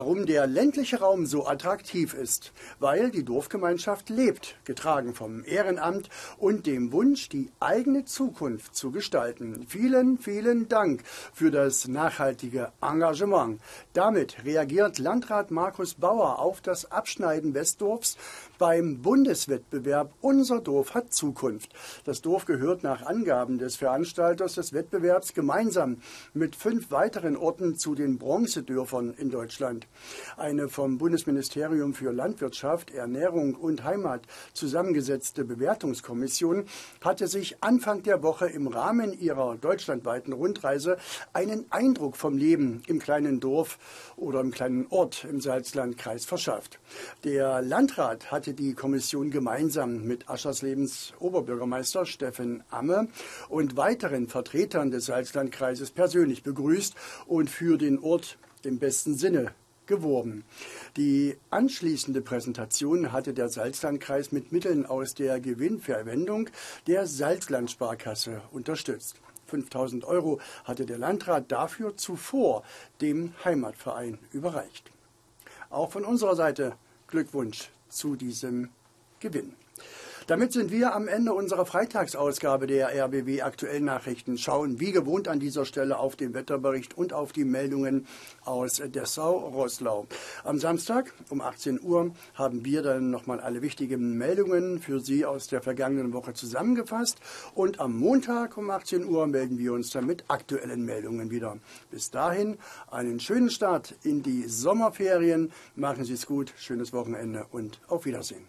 Warum der ländliche Raum so attraktiv ist, weil die Dorfgemeinschaft lebt, getragen vom Ehrenamt und dem Wunsch, die eigene Zukunft zu gestalten. Vielen, vielen Dank für das nachhaltige Engagement. Damit reagiert Landrat Markus Bauer auf das Abschneiden Westdorfs beim Bundeswettbewerb Unser Dorf hat Zukunft. Das Dorf gehört nach Angaben des Veranstalters des Wettbewerbs gemeinsam mit 5 weiteren Orten zu den Bronzedörfern in Deutschland. Eine vom Bundesministerium für Landwirtschaft, Ernährung und Heimat zusammengesetzte Bewertungskommission hatte sich Anfang der Woche im Rahmen ihrer deutschlandweiten Rundreise einen Eindruck vom Leben im kleinen Dorf oder im kleinen Ort im Salzlandkreis verschafft. Der Landrat hatte die Kommission gemeinsam mit Ascherslebens Oberbürgermeister Steffen Amme und weiteren Vertretern des Salzlandkreises persönlich begrüßt und für den Ort im besten Sinne geworben. Die anschließende Präsentation hatte der Salzlandkreis mit Mitteln aus der Gewinnverwendung der Salzland-Sparkasse unterstützt. 5.000 € hatte der Landrat dafür zuvor dem Heimatverein überreicht. Auch von unserer Seite Glückwunsch zu diesem Gewinn. Damit sind wir am Ende unserer Freitagsausgabe der RBW Aktuellen Nachrichten. Schauen wie gewohnt an dieser Stelle auf den Wetterbericht und auf die Meldungen aus Dessau-Roßlau. Am Samstag um 18 Uhr haben wir dann nochmal alle wichtigen Meldungen für Sie aus der vergangenen Woche zusammengefasst. Und am Montag um 18 Uhr melden wir uns dann mit aktuellen Meldungen wieder. Bis dahin einen schönen Start in die Sommerferien. Machen Sie es gut, schönes Wochenende und auf Wiedersehen.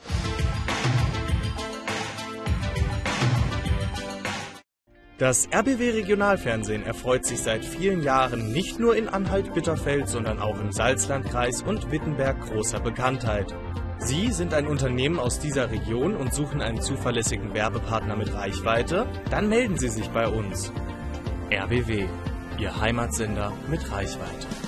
Das RBW Regionalfernsehen erfreut sich seit vielen Jahren nicht nur in Anhalt-Bitterfeld, sondern auch im Salzlandkreis und Wittenberg großer Bekanntheit. Sie sind ein Unternehmen aus dieser Region und suchen einen zuverlässigen Werbepartner mit Reichweite? Dann melden Sie sich bei uns. RBW, Ihr Heimatsender mit Reichweite.